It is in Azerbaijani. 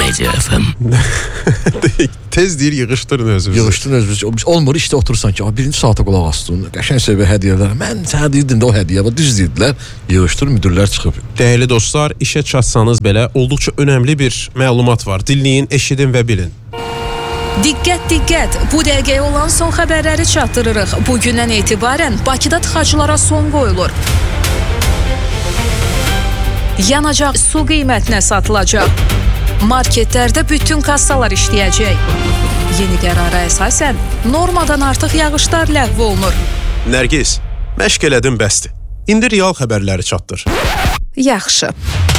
Media FM. Tez deyir, yığışdırın özünüzü. Yığışdırın özünüzü. Olmur işte otursan ki, birinci saata qulaq asdın. Qəşəng sevə hədiyyələr. Mən sənə deyirdim də o hədiyyə var. Düz deyirdilər. Yığışdır, müdürlər çıxıb. Dəyərli dostlar, işə çatsanız belə olduqca önəmli bir məlumat var. Dinləyin, eşidin və bilin. Diqqət, bu dəqiqəyə olan son xəbərləri çatdırırıq. Bugündən etibarən Bakıda tıxaclara son qoyulur. Yanacaq su qiymətinə satılacaq. Marketlərdə bütün kassalar işləyəcək. Yeni qərara əsasən normadan artıq yağışlar ləğv olunur. Nərgiz, məşq elədin bəsdir. İndi real xəbərləri çatdır. Yaxşı.